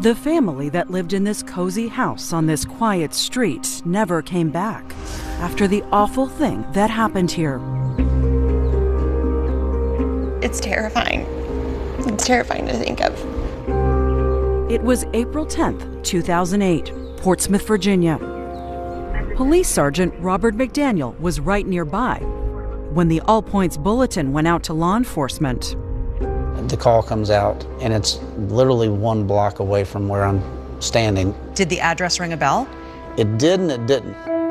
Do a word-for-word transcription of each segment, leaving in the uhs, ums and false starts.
The family that lived in this cozy house on this quiet street never came back after the awful thing that happened here. It's terrifying. It's terrifying to think of. It was April tenth, two thousand eight, Portsmouth, Virginia. Police Sergeant Robert McDaniel was right nearby when the All Points Bulletin went out to law enforcement. The call comes out, and it's literally one block away from where I'm standing. Did the address ring a bell? It did and it didn't.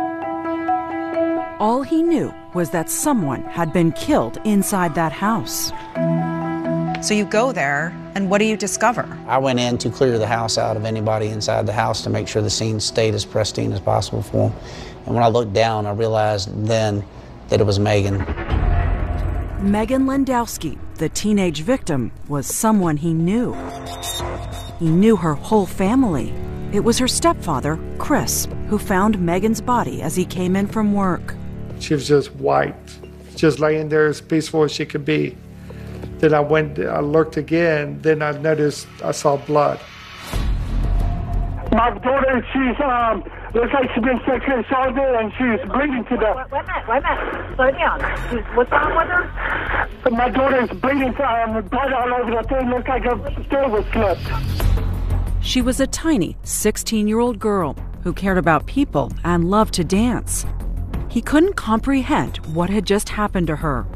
All he knew was that someone had been killed inside that house. So you go there, and what do you discover? I went in to clear the house out of anybody inside the house to make sure the scene stayed as pristine as possible for them. And when I looked down, I realized then that it was Megan. Megan Landowski, the teenage victim, was someone he knew. He knew her whole family. It was her stepfather, Chris, who found Megan's body as he came in from work. She was just white, just laying there as peaceful as she could be. Then I went, I looked again, then I noticed I saw blood. My daughter, she's, um, looks like she's been sexually assaulted and she's bleeding to death. Wait, wait a minute, wait a minute. Slow down. She's, what's wrong with her? My daughter's bleeding, um, blood all over the thing. Looks like her stool was slipped. She was a tiny sixteen-year-old girl who cared about people and loved to dance. He couldn't comprehend what had just happened to her.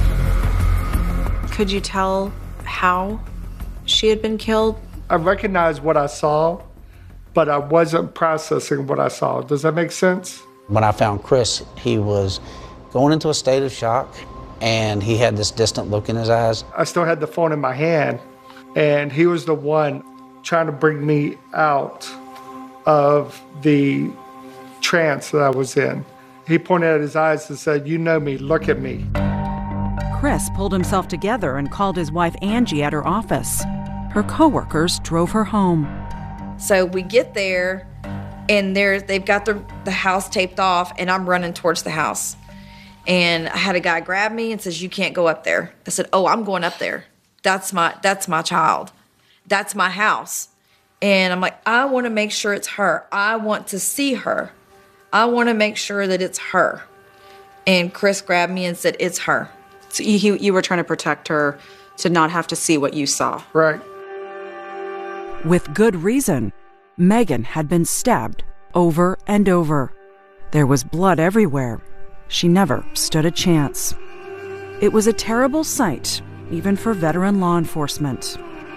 Could you tell how she had been killed? I recognized what I saw, but I wasn't processing what I saw. Does that make sense? When I found Chris, he was going into a state of shock, and he had this distant look in his eyes. I still had the phone in my hand, and he was the one trying to bring me out of the trance that I was in. He pointed at his eyes and said, "You know me, look at me." Chris pulled himself together and called his wife Angie at her office. Her coworkers drove her home. So we get there, and there they've got the, the house taped off, and I'm running towards the house. And I had a guy grab me and says, "You can't go up there." I said, "Oh, I'm going up there. That's my that's my child. That's my house." And I'm like, I want to make sure it's her. I want to see her. I want to make sure that it's her. And Chris grabbed me and said, "It's her." So you, you were trying to protect her to not have to see what you saw. Right. With good reason. Megan had been stabbed over and over. There was blood everywhere. She never stood a chance. It was a terrible sight, even for veteran law enforcement.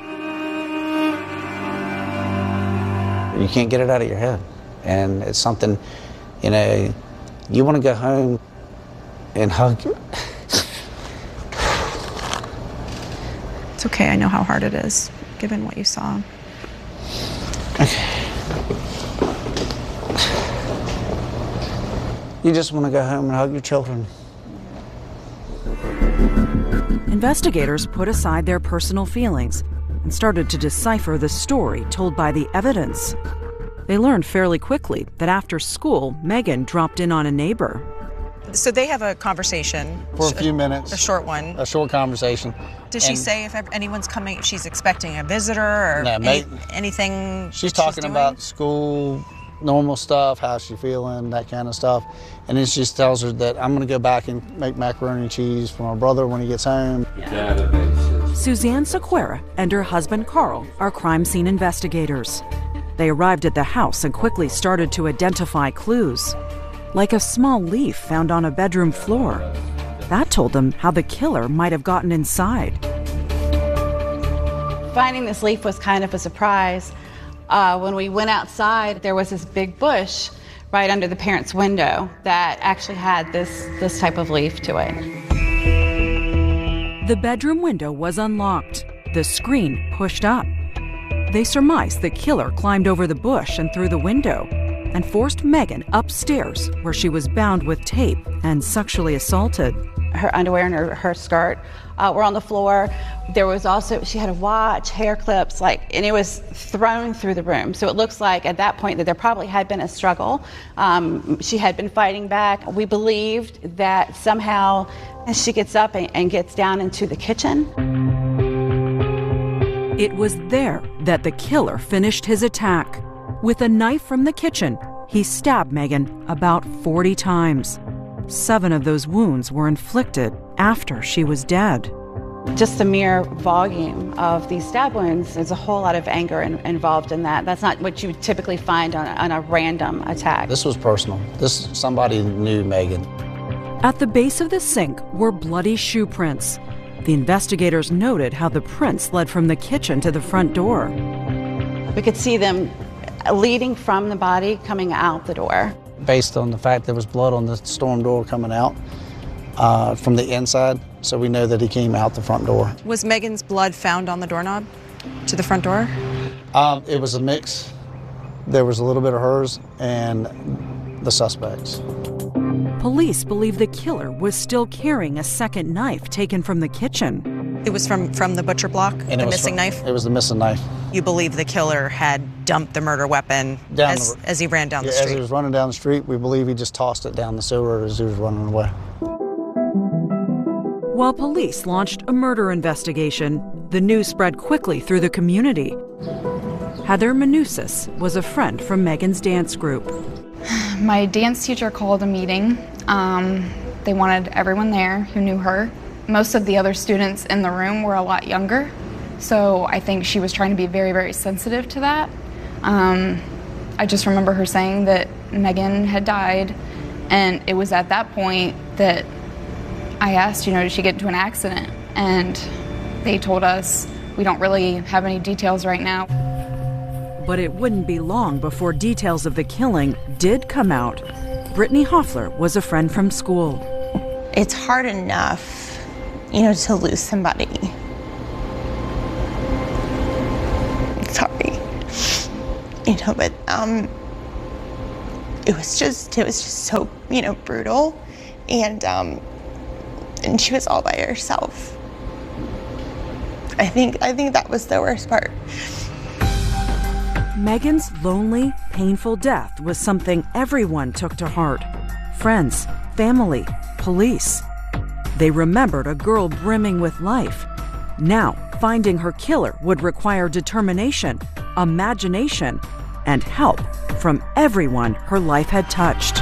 You can't get it out of your head. And it's something, you know, you want to go home and hug your... It's okay, I know how hard it is, given what you saw. Okay. You just want to go home and hug your children. Investigators put aside their personal feelings and started to decipher the story told by the evidence. They learned fairly quickly that after school, Megan dropped in on a neighbor. So they have a conversation. For a few minutes. A short one. A short conversation. Does she say if anyone's coming, if she's expecting a visitor or no, any, mate, anything She's talking she's about school, normal stuff, how's she feeling, that kind of stuff. And then she just tells her that I'm going to go back and make macaroni and cheese for my brother when he gets home. Suzanne Sequeira and her husband Carl are crime scene investigators. They arrived at the house and quickly started to identify clues, like a small leaf found on a bedroom floor. That told them how the killer might have gotten inside. Finding this leaf was kind of a surprise. Uh, when we went outside, there was this big bush right under the parents' window that actually had this, this type of leaf to it. The bedroom window was unlocked, the screen pushed up. They surmised the killer climbed over the bush and through the window and forced Megan upstairs, where she was bound with tape and sexually assaulted. Her underwear and her, her skirt uh, were on the floor. There was also, she had a watch, hair clips, like, and it was thrown through the room. So it looks like at that point that there probably had been a struggle. Um, she had been fighting back. We believed that somehow she gets up and, and gets down into the kitchen. It was there that the killer finished his attack. With a knife from the kitchen, he stabbed Megan about forty times. Seven of those wounds were inflicted after she was dead. Just the mere volume of these stab wounds, there's a whole lot of anger in, involved in that. That's not what you would typically find on, on a random attack. This was personal. This somebody knew Megan. At the base of the sink were bloody shoe prints. The investigators noted how the prints led from the kitchen to the front door. We could see them leading from the body, coming out the door. Based on the fact there was blood on the storm door coming out uh, from the inside, so we know that he came out the front door. Was Megan's blood found on the doorknob to the front door? Um, it was a mix. There was a little bit of hers and the suspects. Police believe the killer was still carrying a second knife taken from the kitchen. It was from, from the butcher block, And the it was missing from- knife? It was the missing knife. You believe the killer had dumped the murder weapon Down as, the- as he ran down Yeah, the as street? he was running down the street, we believe he just tossed it down the sewer as he was running away. While police launched a murder investigation, the news spread quickly through the community. Heather Manousis was a friend from Megan's dance group. My dance teacher called a meeting. Um, they wanted everyone there who knew her. Most of the other students in the room were a lot younger, so I think she was trying to be very, very sensitive to that. Um, I just remember her saying that Megan had died, and it was at that point that I asked, you know, did she get into an accident? And they told us, we don't really have any details right now. But it wouldn't be long before details of the killing did come out. Brittany Hoffler was a friend from school. It's hard enough, you know, to lose somebody. Sorry. You know, but um, it was just, it was just so, you know, brutal. And, um, and she was all by herself. I think, I think that was the worst part. Megan's lonely, painful death was something everyone took to heart. Friends, family, police. They remembered a girl brimming with life. Now, finding her killer would require determination, imagination, and help from everyone her life had touched.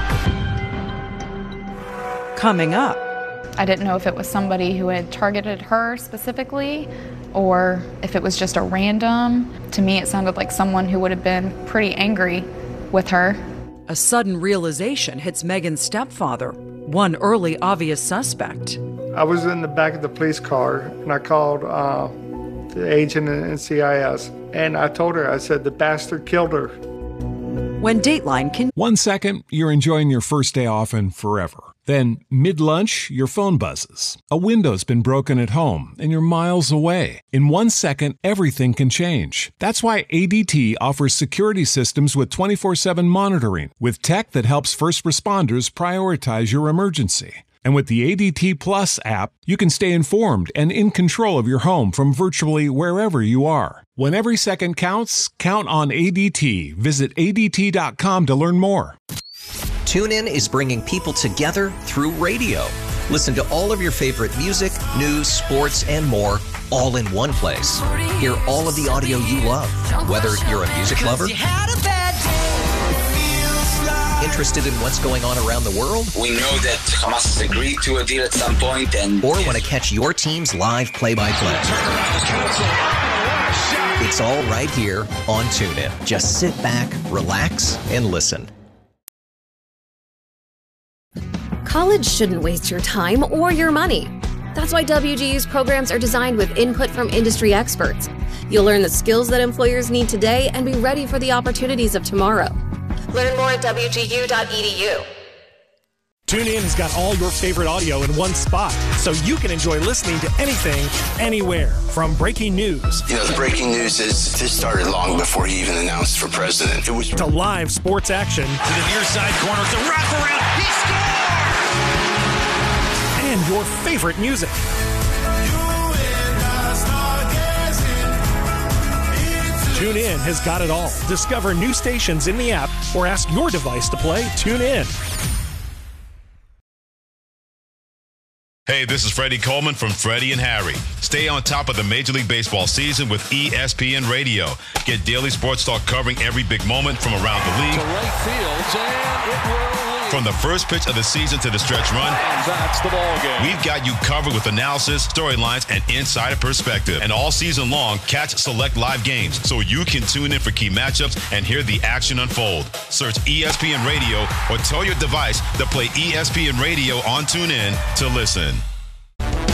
Coming up. I didn't know if it was somebody who had targeted her specifically or if it was just a random. To me, it sounded like someone who would have been pretty angry with her. A sudden realization hits Megan's stepfather, one early obvious suspect. I was in the back of the police car, and I called uh, the agent in C I S, and I told her, I said, the bastard killed her. When Dateline can... One second, you're enjoying your first day off and forever. Then, mid-lunch, your phone buzzes. A window's been broken at home, and you're miles away. In one second, everything can change. That's why A D T offers security systems with twenty-four seven monitoring, with tech that helps first responders prioritize your emergency. And with the A D T Plus app, you can stay informed and in control of your home from virtually wherever you are. When every second counts, count on A D T. Visit A D T dot com to learn more. TuneIn is bringing people together through radio. Listen to all of your favorite music, news, sports, and more, all in one place. Hear all of the audio you love, whether you're a music lover, interested in what's going on around the world, we know that Hamas has agreed to a deal at some point, and or want to catch your team's live play-by-play. It's all right here on TuneIn. Just sit back, relax, and listen. College shouldn't waste your time or your money. That's why W G U's programs are designed with input from industry experts. You'll learn the skills that employers need today and be ready for the opportunities of tomorrow. Learn more at W G U dot E D U. TuneIn has got all your favorite audio in one spot, so you can enjoy listening to anything, anywhere. From breaking news. You know, the breaking news is this started long before he even announced for president. It was to live sports action. To the near side corner, it's a wraparound. He scores! And your favorite music. TuneIn has got it all. Discover new stations in the app or ask your device to play TuneIn. Hey, this is Freddie Coleman from Freddie and Harry. Stay on top of the Major League Baseball season with E S P N Radio. Get daily sports talk covering every big moment from around the league. To right field, and it will lead. From the first pitch of the season to the stretch run. And that's the ball game. We've got you covered with analysis, storylines, and insider perspective. And all season long, catch select live games so you can tune in for key matchups and hear the action unfold. Search E S P N Radio or tell your device to play E S P N Radio on TuneIn to listen.